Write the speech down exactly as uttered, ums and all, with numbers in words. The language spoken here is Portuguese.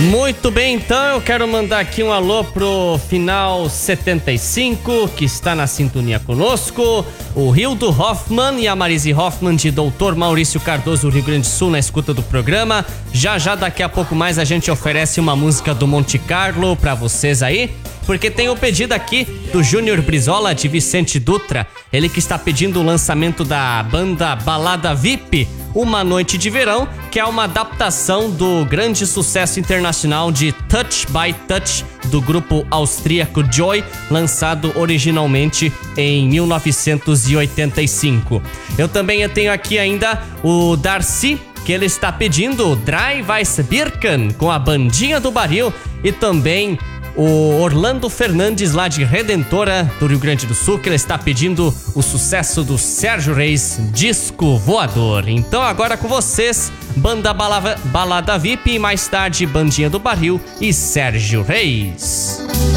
Muito bem, então eu quero mandar aqui um alô pro Final setenta e cinco, que está na sintonia conosco, o Rildo Hoffman e a Marise Hoffman de Doutor Maurício Cardoso, Rio Grande do Sul, na escuta do programa. Já já daqui a pouco mais a gente oferece uma música do Monte Carlo pra vocês aí, porque tem o pedido aqui do Júnior Brizola de Vicente Dutra, ele que está pedindo o lançamento da banda Balada V I P, Uma Noite de Verão, que é uma adaptação do grande sucesso internacional de Touch by Touch, do grupo austríaco Joy, lançado originalmente em mil novecentos e oitenta e cinco. Eu também tenho aqui ainda o Darcy, que ele está pedindo Drei Weiße Birken, com a Bandinha do Barril, e também o Orlando Fernandes, lá de Redentora, do Rio Grande do Sul, que ele está pedindo o sucesso do Sérgio Reis, Disco Voador. Então agora com vocês, Banda Balava, Balada V I P, e mais tarde Bandinha do Barril e Sérgio Reis.